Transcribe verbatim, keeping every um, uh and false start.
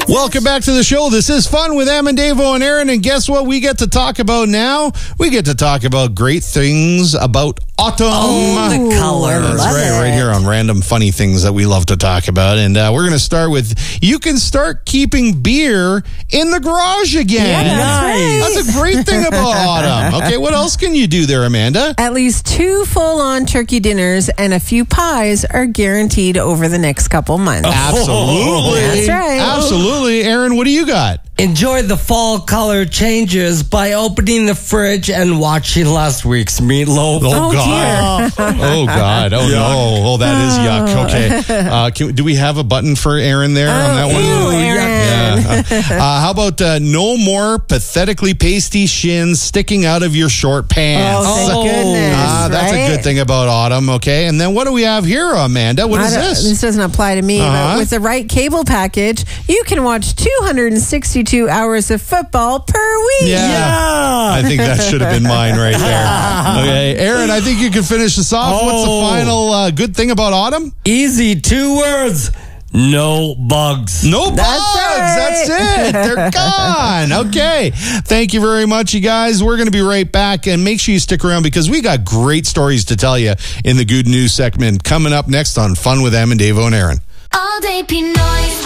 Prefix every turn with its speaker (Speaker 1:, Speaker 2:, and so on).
Speaker 1: Welcome back to the show. This is Fun with Em and Davo and Aaron. And guess what we get to talk about now? We get to talk about great things about autumn.
Speaker 2: Oh, the color.
Speaker 1: That's
Speaker 2: Love
Speaker 1: right,
Speaker 2: it.
Speaker 1: right here on Random Funny Things that we love to talk about. And uh, we're going to start with, you can start keeping beer in the garage again.
Speaker 2: Yeah, that's right.
Speaker 1: That's a great thing about autumn. Okay, what else can you do there, Amanda?
Speaker 3: At least two full-on turkey dinners and a few pies are guaranteed over the next couple months.
Speaker 1: Absolutely.
Speaker 3: That's right.
Speaker 1: Absolutely. Aaron, what do you got?
Speaker 2: Enjoy the fall color changes by opening the fridge and watching last week's meatloaf.
Speaker 1: Oh, God. Oh, God. Oh, no. Oh, that is yuck. Okay. Uh, can, do we have a button for Aaron there on that one?
Speaker 3: Ew, Aaron.
Speaker 1: Yeah. Uh, how about uh, no more pathetically pasty shins sticking out of your short pants?
Speaker 3: Oh, thank
Speaker 2: Oh.
Speaker 3: goodness.
Speaker 1: Ah, that's
Speaker 3: right?
Speaker 1: a good thing about autumn, okay? And then what do we have here, Amanda? What
Speaker 3: I
Speaker 1: is
Speaker 3: don't-
Speaker 1: this?
Speaker 3: This doesn't apply to me,
Speaker 1: Uh-huh.
Speaker 3: but with the right cable package, you can watch two hundred sixty-two hours of football per week.
Speaker 1: Yeah. I think that should have been mine right there. Okay. Aaron, I think you can finish this off. What's the
Speaker 2: Oh.
Speaker 1: final uh, good thing about autumn?
Speaker 2: Easy, two words. No bugs.
Speaker 1: No bugs.
Speaker 3: That's
Speaker 1: That's
Speaker 3: right.
Speaker 1: it. They're gone. Okay. Thank you very much, you guys. We're going to be right back, and make sure you stick around because we got great stories to tell you in the good news segment coming up next on Fun with Em and Davo and Aaron.
Speaker 4: All day Pinoy.